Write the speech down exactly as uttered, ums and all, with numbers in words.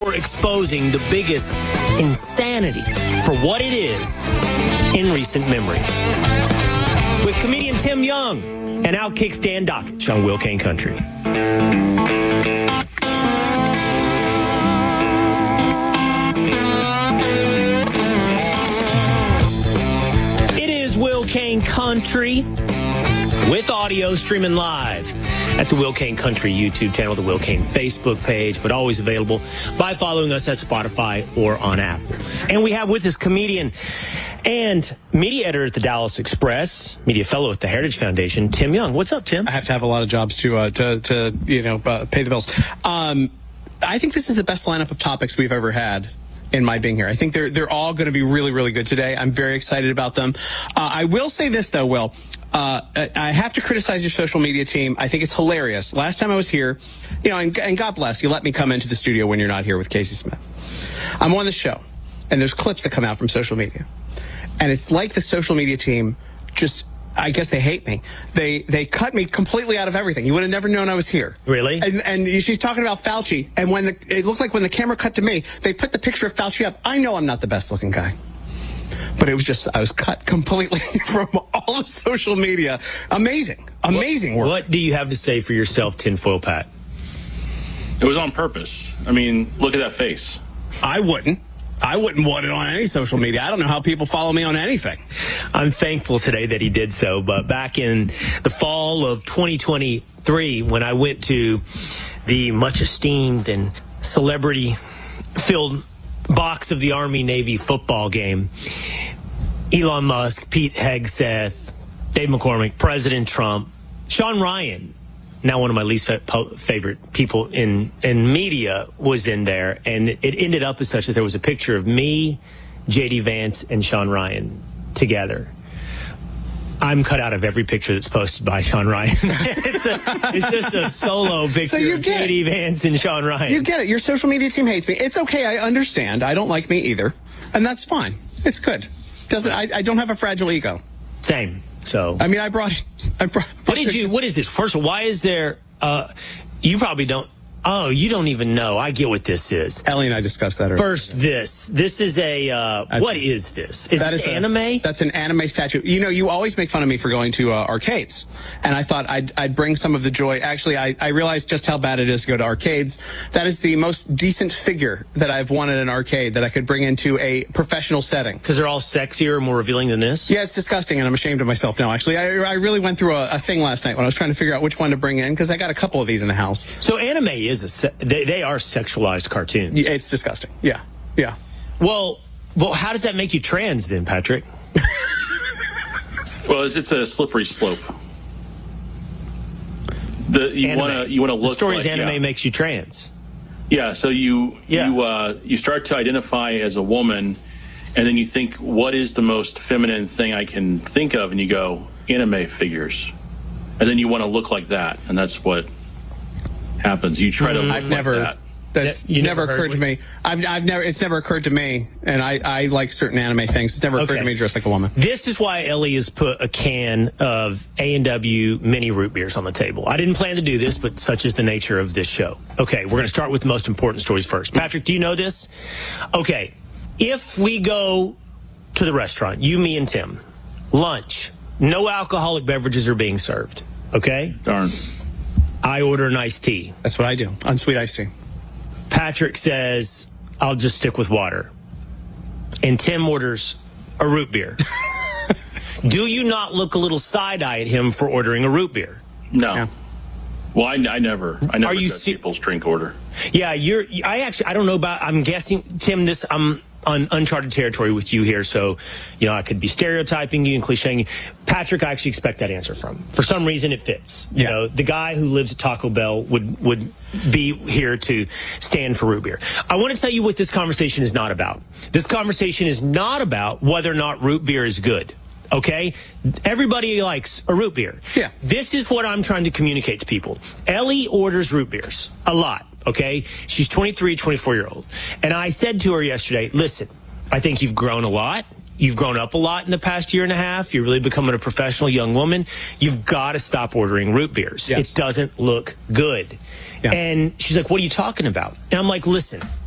for exposing the biggest insanity for what it is in recent memory. With comedian Tim Young and Outkick's Dan Dockich on Will Kane Country. It is Will Kane Country with audio streaming live at the Will Kane Country YouTube channel, the Will Kane Facebook page, but always available by following us at Spotify or on Apple. And we have with us comedian and media editor at the Dallas Express, media fellow at the Heritage Foundation, Tim Young. What's up, Tim? I have to have a lot of jobs to, uh, to, to you know, uh, pay the bills. Um, I think this is the best lineup of topics we've ever had in my being here. I think they're they're all going to be really, really good today. I'm very excited about them. Uh, I will say this, though, Will. Uh, I have to criticize your social media team. I think it's hilarious. Last time I was here, you know, and, and God bless, you let me come into the studio when you're not here with Casey Smith. I'm on the show, and there's clips that come out from social media. And it's like the social media team just, I guess they hate me. They they cut me completely out of everything. You would have never known I was here. Really? And, and she's talking about Fauci. And when the, it looked like when the camera cut to me, they put the picture of Fauci up. I know I'm not the best looking guy. But it was just, I was cut completely from all of social media. Amazing. Amazing what, work. What do you have to say for yourself, Tinfoil Pat? It was on purpose. I mean, look at that face. I wouldn't. I wouldn't want it on any social media. I don't know how people follow me on anything. I'm thankful today that he did so. But back in the fall of twenty twenty-three, when I went to the much esteemed and celebrity-filled box of the Army-Navy football game, Elon Musk, Pete Hegseth, Dave McCormick, President Trump, Sean Ryan, now one of my least favorite people in, in media, was in there. And it ended up as such that there was a picture of me, J D Vance, and Sean Ryan together. I'm cut out of every picture that's posted by Sean Ryan. it's, a, it's just a solo picture so of J D Vance and Sean Ryan. You get it. Your social media team hates me. It's okay. I understand. I don't like me either. And that's fine. It's good. Doesn't I, I don't have a fragile ego. Same. So I mean, I brought. I brought. What did you? What is this? First of all, why is there? Uh, you probably don't. Oh, you don't even know. I get what this is. Ellie and I discussed that earlier. First, this. This is a, uh, what is this? Is that this is a, anime? That's an anime statue. You know, you always make fun of me for going to uh, arcades. And I thought I'd, I'd bring some of the joy. Actually, I, I realized just how bad it is to go to arcades. That is the most decent figure that I've won at an arcade that I could bring into a professional setting. Because they're all sexier and more revealing than this? Yeah, it's disgusting, and I'm ashamed of myself now, actually. I, I really went through a, a thing last night when I was trying to figure out which one to bring in, because I got a couple of these in the house. So anime is a... Se- they, They are sexualized cartoons. Yeah, it's disgusting. Yeah, yeah. Well, well, how does that make you trans then, Patrick? Well, it's, it's a slippery slope. The you want to you want to look. The story's like, anime yeah. makes you trans. Yeah. So you yeah. you uh, you start to identify as a woman, and then you think, what is the most feminine thing I can think of, and you go anime figures, and then you want to look like that, and that's what happens. You try to look I've like never that. That's you never never occurred to me. I've, I've never. It's never occurred to me, and I, I like certain anime things. It's never occurred Okay. to me to dress like a woman. This is why Ellie has put a can of A and W mini root beers on the table. I didn't plan to do this, but such is the nature of this show. Okay, we're going to start with the most important stories first. Patrick, do you know this? Okay, if we go to the restaurant, you, me, and Tim, lunch, no alcoholic beverages are being served. Okay? Darn. I order an iced tea. That's what I do. Unsweet iced tea. Patrick says, I'll just stick with water. And Tim orders a root beer. Do you not look a little side-eye at him for ordering a root beer? No. Yeah. Well, I, I never, I never Are you judge se- people's drink order. Yeah, you're. I actually, I don't know about. I'm guessing, Tim. This, I'm on uncharted territory with you here, so you know I could be stereotyping you and clicheing you. Patrick, I actually expect that answer from. For some reason, it fits. You Yeah. know, the guy who lives at Taco Bell would would be here to stand for root beer. I want to tell you what this conversation is not about. This conversation is not about whether or not root beer is good. Okay? Everybody likes a root beer. Yeah. This is what I'm trying to communicate to people. Ellie orders root beers a lot. Okay? She's twenty-three, twenty-four year old. And I said to her yesterday, listen, I think you've grown a lot. You've grown up a lot in the past year and a half. You're really becoming a professional young woman. You've got to stop ordering root beers. Yes. It doesn't look good. Yeah. And she's like, what are you talking about? And I'm like, listen,